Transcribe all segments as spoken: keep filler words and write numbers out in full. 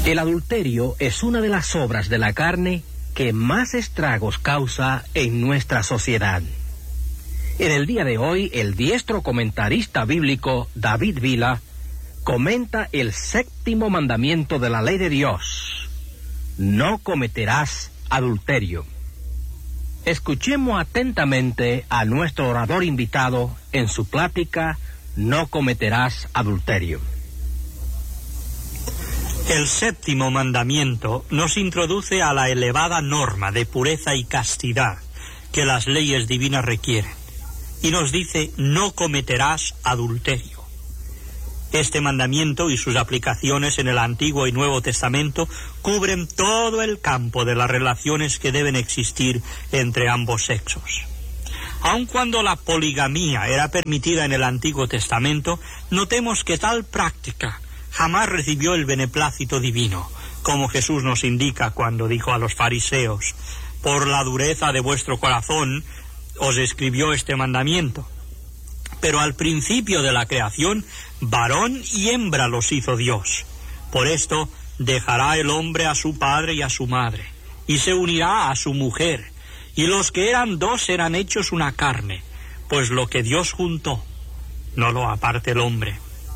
El adulterio es una de las obras de la carne que más estragos causa en nuestra sociedad. En el día de hoy, el diestro comentarista bíblico David Vila comenta el séptimo mandamiento de la ley de Dios: no cometerás adulterio. Escuchemos atentamente a nuestro orador invitado en su plática No cometerás adulterio. El séptimo mandamiento nos introduce a la elevada norma de pureza y castidad que las leyes divinas requieren, y nos dice: no cometerás adulterio. Este mandamiento y sus aplicaciones en el Antiguo y Nuevo Testamento cubren todo el campo de las relaciones que deben existir entre ambos sexos. Aun cuando la poligamía era permitida en el Antiguo Testamento, notemos que tal práctica jamás recibió el beneplácito divino, como Jesús nos indica cuando dijo a los fariseos: por la dureza de vuestro corazón os escribió este mandamiento. Pero al principio de la creación, varón y hembra los hizo Dios. Por esto dejará el hombre a su padre y a su madre, y se unirá a su mujer, y los que eran dos serán hechos una carne, pues lo que Dios juntó, no lo aparte el hombre.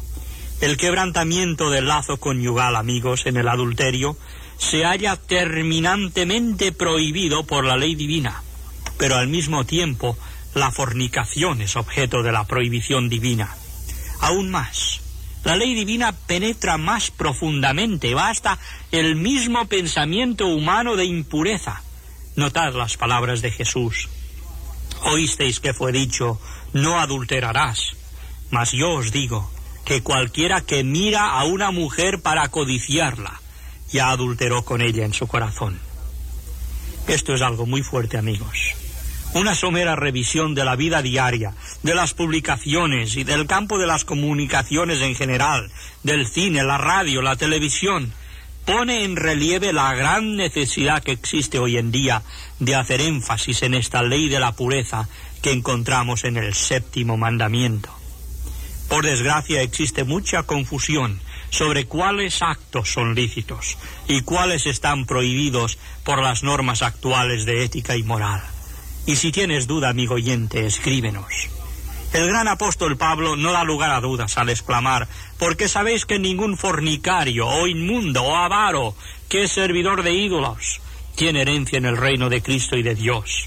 El quebrantamiento del lazo conyugal, amigos, en el adulterio, se halla terminantemente prohibido por la ley divina, pero al mismo tiempo la fornicación es objeto de la prohibición divina. Aún más, la ley divina penetra más profundamente, va hasta el mismo pensamiento humano de impureza. Notad las palabras de Jesús: oísteis que fue dicho, no adulterarás, mas yo os digo que cualquiera que mira a una mujer para codiciarla, ya adulteró con ella en su corazón. Esto es algo muy fuerte, amigos. Una somera revisión de la vida diaria, de las publicaciones y del campo de las comunicaciones en general, del cine, la radio, la televisión, pone en relieve la gran necesidad que existe hoy en día de hacer énfasis en esta ley de la pureza que encontramos en el séptimo mandamiento. Por desgracia, existe mucha confusión sobre cuáles actos son lícitos y cuáles están prohibidos por las normas actuales de ética y moral. Y si tienes duda, amigo oyente, escríbenos. El gran apóstol Pablo no da lugar a dudas al exclamar: porque sabéis que ningún fornicario o inmundo o avaro que es servidor de ídolos tiene herencia en el reino de Cristo y de Dios.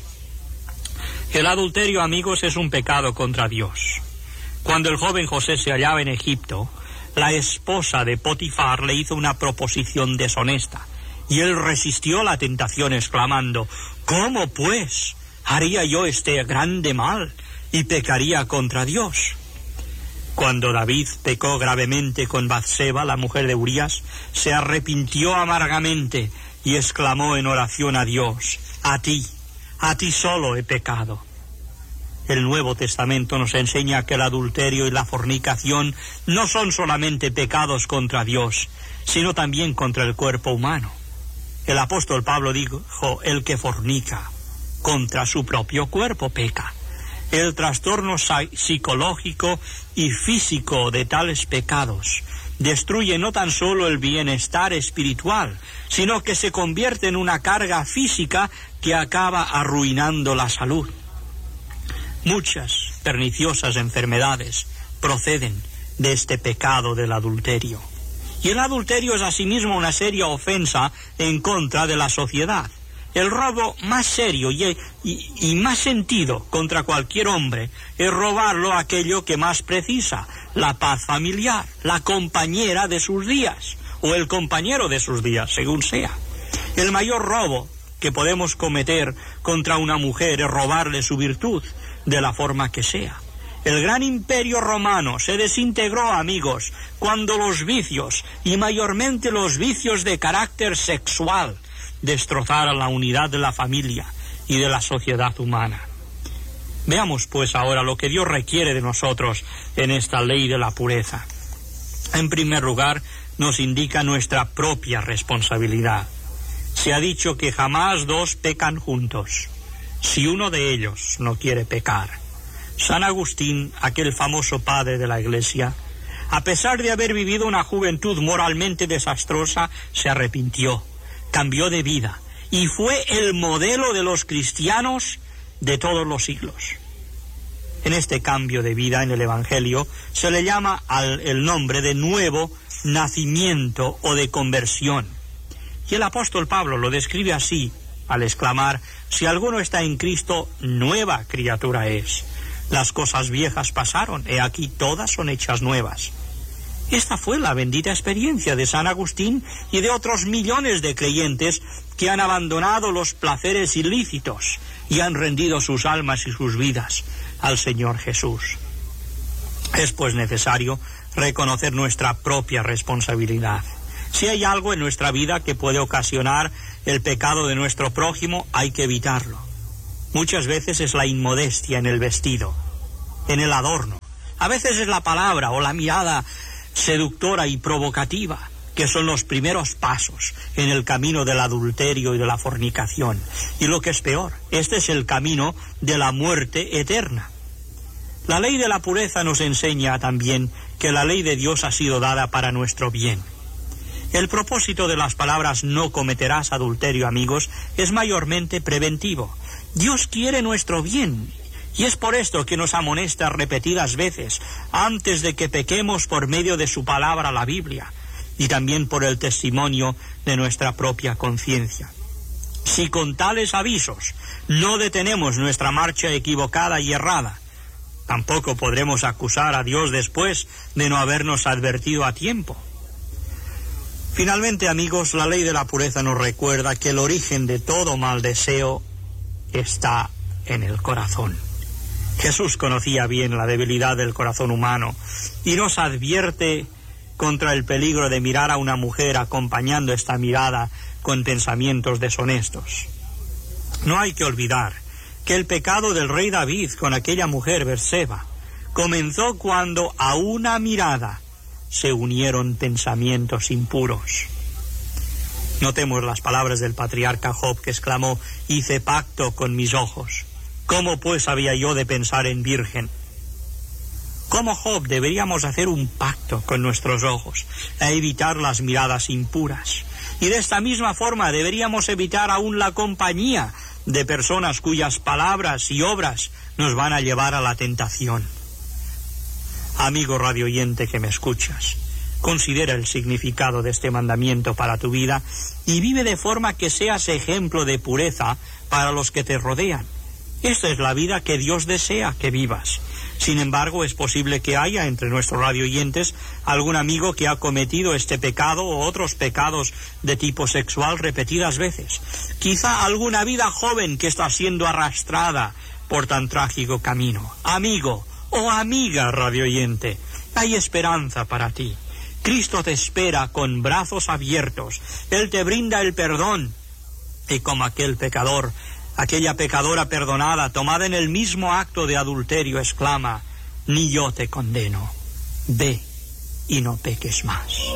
El adulterio, amigos, es un pecado contra Dios. Cuando el joven José se hallaba en Egipto, la esposa de Potifar le hizo una proposición deshonesta, y él resistió la tentación exclamando: ¿cómo pues haría yo este grande mal y pecaría contra Dios? Cuando David pecó gravemente con Batseba, la mujer de Urías, se arrepintió amargamente y exclamó en oración a Dios: a ti, a ti solo he pecado. El Nuevo Testamento nos enseña que el adulterio y la fornicación no son solamente pecados contra Dios, sino también contra el cuerpo humano. El apóstol Pablo dijo: el que fornica contra su propio cuerpo peca. El trastorno psicológico y físico de tales pecados destruye no tan solo el bienestar espiritual, sino que se convierte en una carga física que acaba arruinando la salud. Muchas perniciosas enfermedades proceden de este pecado del adulterio. Y el adulterio es asimismo una seria ofensa en contra de la sociedad. El robo más serio y, y, y más sentido contra cualquier hombre es robarlo aquello que más precisa: la paz familiar, la compañera de sus días, o el compañero de sus días, según sea. El mayor robo que podemos cometer contra una mujer es robarle su virtud, de la forma que sea. El gran imperio romano se desintegró, amigos, cuando los vicios, y mayormente los vicios de carácter sexual, destrozaron la unidad de la familia y de la sociedad humana. Veamos pues ahora lo que Dios requiere de nosotros en esta ley de la pureza. En primer lugar, nos indica nuestra propia responsabilidad. Se ha dicho que jamás dos pecan juntos, si uno de ellos no quiere pecar. San Agustín, aquel famoso padre de la Iglesia, A pesar de haber vivido una juventud moralmente desastrosa, se arrepintió, cambió de vida y fue el modelo de los cristianos de todos los siglos. En este cambio de vida en el Evangelio se le llama al, el nombre de nuevo nacimiento o de conversión. Y el apóstol Pablo lo describe así, al exclamar: si alguno está en Cristo, nueva criatura es. Las cosas viejas pasaron, he aquí todas son hechas nuevas. Esta fue la bendita experiencia de San Agustín y de otros millones de creyentes que han abandonado los placeres ilícitos y han rendido sus almas y sus vidas al Señor Jesús. Es pues necesario reconocer nuestra propia responsabilidad. Si hay algo en nuestra vida que puede ocasionar el pecado de nuestro prójimo, hay que evitarlo. Muchas veces es la inmodestia en el vestido, en el adorno. A veces es la palabra o la mirada seductora y provocativa, que son los primeros pasos en el camino del adulterio y de la fornicación. Y lo que es peor, este es el camino de la muerte eterna. La ley de la pureza nos enseña también que la ley de Dios ha sido dada para nuestro bien. El propósito de las palabras no cometerás adulterio, amigos, es mayormente preventivo. Dios quiere nuestro bien, y es por esto que nos amonesta repetidas veces antes de que pequemos por medio de su palabra, la Biblia, y también por el testimonio de nuestra propia conciencia. Si con tales avisos no detenemos nuestra marcha equivocada y errada, tampoco podremos acusar a Dios después de no habernos advertido a tiempo. Finalmente, amigos, la ley de la pureza nos recuerda que el origen de todo mal deseo está en el corazón. Jesús conocía bien la debilidad del corazón humano y nos advierte contra el peligro de mirar a una mujer acompañando esta mirada con pensamientos deshonestos. No hay que olvidar que el pecado del rey David con aquella mujer Berseba comenzó cuando a una mirada se unieron pensamientos impuros. Notemos las palabras del patriarca Job, que exclamó: hice pacto con mis ojos. ¿Cómo pues había yo de pensar en virgen? Como Job deberíamos hacer un pacto con nuestros ojos, a evitar las miradas impuras. Y de esta misma forma deberíamos evitar aún la compañía de personas cuyas palabras y obras nos van a llevar a la tentación. Amigo radioyente que me escuchas, considera el significado de este mandamiento para tu vida y vive de forma que seas ejemplo de pureza para los que te rodean. Esta es la vida que Dios desea que vivas. Sin embargo, es posible que haya entre nuestros radioyentes algún amigo que ha cometido este pecado o otros pecados de tipo sexual repetidas veces. Quizá alguna vida joven que está siendo arrastrada por tan trágico camino. Amigo o amiga radioyente, hay esperanza para ti. Cristo te espera con brazos abiertos. Él te brinda el perdón. Y como aquel pecador, aquella pecadora perdonada, tomada en el mismo acto de adulterio, exclama: ni yo te condeno, ve y no peques más.